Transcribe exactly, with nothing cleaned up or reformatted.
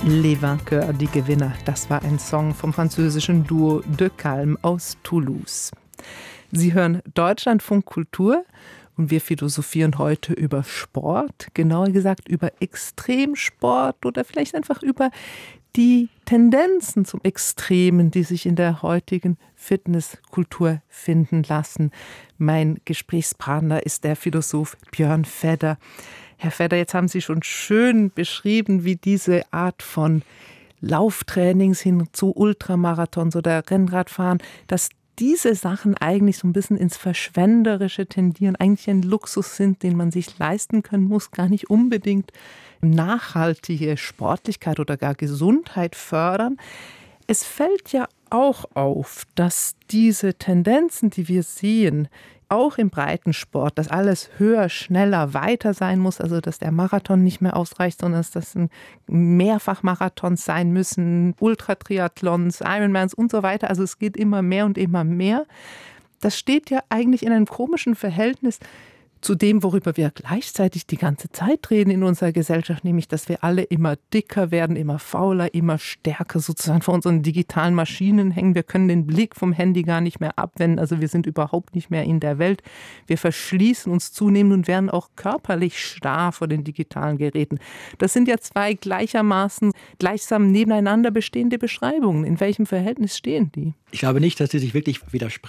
Les Vainqueurs, die Gewinner. Das war ein Song vom französischen Duo De Calme aus Toulouse. Sie hören Deutschlandfunk Kultur und wir philosophieren heute über Sport, genauer gesagt über Extremsport oder vielleicht einfach über die Tendenzen zum Extremen, die sich in der heutigen Fitnesskultur finden lassen. Mein Gesprächspartner ist der Philosoph Björn Fedder. Herr Fedder, jetzt haben Sie schon schön beschrieben, wie diese Art von Lauftrainings hin zu Ultramarathons oder Rennradfahren, dass diese Sachen eigentlich so ein bisschen ins Verschwenderische tendieren, eigentlich ein Luxus sind, den man sich leisten können muss, gar nicht unbedingt nachhaltige Sportlichkeit oder gar Gesundheit fördern. Es fällt ja auch auf, dass diese Tendenzen, die wir sehen, auch im Breitensport, dass alles höher, schneller, weiter sein muss, also dass der Marathon nicht mehr ausreicht, sondern dass das ein Mehrfachmarathons sein müssen, Ultratriathlons, Ironmans und so weiter. Also es geht immer mehr und immer mehr. Das steht ja eigentlich in einem komischen Verhältnis zu dem, worüber wir gleichzeitig die ganze Zeit reden in unserer Gesellschaft, nämlich, dass wir alle immer dicker werden, immer fauler, immer stärker sozusagen vor unseren digitalen Maschinen hängen. Wir können den Blick vom Handy gar nicht mehr abwenden, also wir sind überhaupt nicht mehr in der Welt. Wir verschließen uns zunehmend und werden auch körperlich starr vor den digitalen Geräten. Das sind ja zwei gleichermaßen gleichsam nebeneinander bestehende Beschreibungen. In welchem Verhältnis stehen die? Ich glaube nicht, dass sie sich wirklich widersprechen.